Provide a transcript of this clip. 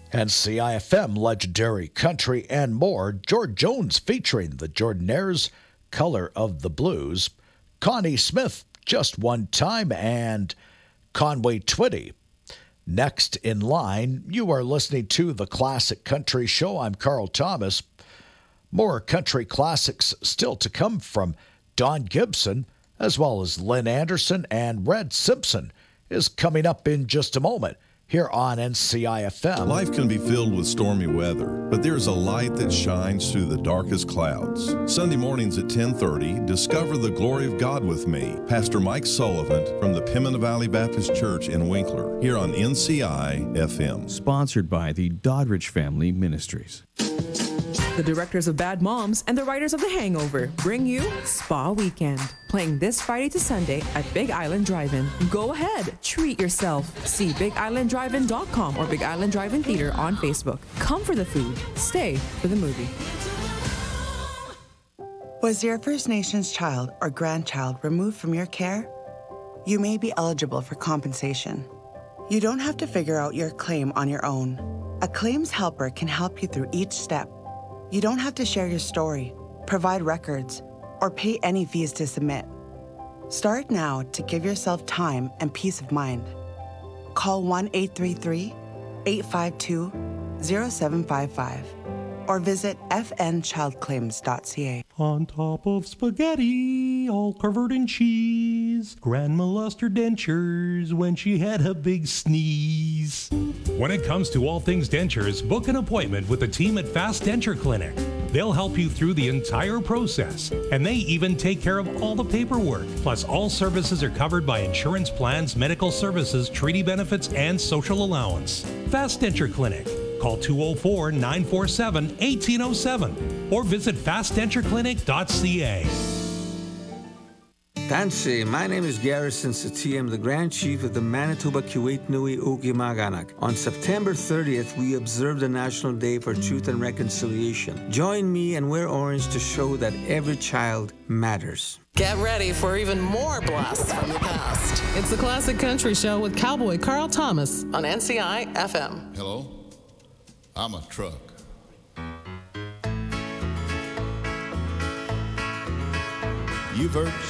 And CIFM, Legendary Country, and more. George Jones featuring the Jordanaires, Color of the Blues. Connie Smith, Just One Time, and Conway Twitty. Next in line, you are listening to The Classic Country Show. I'm Carl Thomas. More country classics still to come from Don Gibson, as well as Lynn Anderson, and Red Simpson is coming up in just a moment here on NCIFM. Life can be filled with stormy weather, but there's a light that shines through the darkest clouds. Sunday mornings at 10:30, discover the glory of God with me, Pastor Mike Sullivan from the Pimena Valley Baptist Church in Winkler, here on NCIFM. Sponsored by the Doddridge Family Ministries. The directors of Bad Moms and the writers of The Hangover bring you Spa Weekend, playing this Friday to Sunday at Big Island Drive-In. Go ahead, treat yourself. See BigIslandDrive-In.com or Big Island Drive-In Theater on Facebook. Come for the food, stay for the movie. Was your First Nations child or grandchild removed from your care? You may be eligible for compensation. You don't have to figure out your claim on your own. A claims helper can help you through each step. You don't have to share your story, provide records, or pay any fees to submit. Start now to give yourself time and peace of mind. Call 1-833-852-0755 or visit fnchildclaims.ca. On top of spaghetti, all covered in cheese, Grandma lost her dentures when she had a big sneeze. When it comes to all things dentures, book an appointment with the team at Fast Denture Clinic. They'll help you through the entire process, and they even take care of all the paperwork. Plus, all services are covered by insurance plans, medical services, treaty benefits, and social allowance. Fast Denture Clinic. Call 204-947-1807 or visit fastdentureclinic.ca. Tansi, my name is Garrison Satie. I'm the Grand Chief of the Manitoba Kuwait Nui Ukimaganak. On September 30th, we observe the National Day for Truth and Reconciliation. Join me and wear orange to show that every child matters. Get ready for even more blasts from the past. It's the Classic Country Show with Cowboy Carl Thomas on NCI FM. Hello, I'm a truck. You've heard